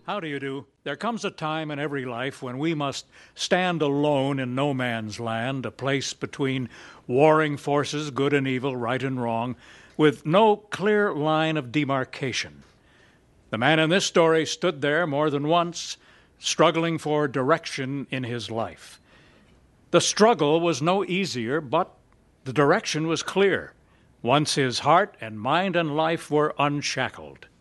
How do you do? There comes a time in every life when we must stand alone in no man's land, a place between warring forces, good and evil, right and wrong, with no clear line of demarcation. The man in this story stood there more than once, struggling for direction in his life. The struggle was no easier, but the direction was clear, once his heart and mind and life were unshackled.